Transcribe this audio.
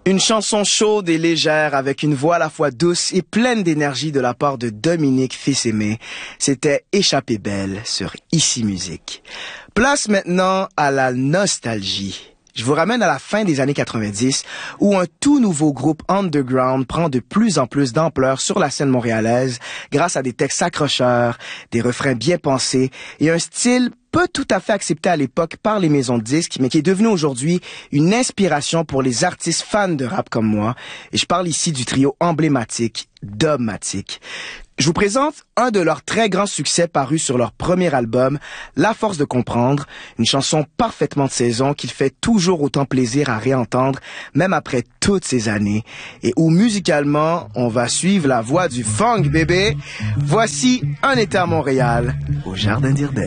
Une chanson chaude et légère avec une voix à la fois douce et pleine d'énergie de la part de Dominique Fils-Aimé. C'était Échappée belle sur Ici Musique. Place maintenant à la nostalgie. Je vous ramène à la fin des années 90 où un tout nouveau groupe underground prend de plus en plus d'ampleur sur la scène montréalaise grâce à des textes accrocheurs, des refrains bien pensés et un style pas tout à fait accepté à l'époque par les maisons de disques, mais qui est devenu aujourd'hui une inspiration pour les artistes fans de rap comme moi. Et je parle ici du trio emblématique Dubmatique. Je vous présente un de leurs très grands succès parus sur leur premier album, La Force de Comprendre, une chanson parfaitement de saison qu'il fait toujours autant plaisir à réentendre, même après toutes ces années, et où musicalement, on va suivre la voie du funk, bébé. Voici Un été à Montréal, au Jardin d'Irdel.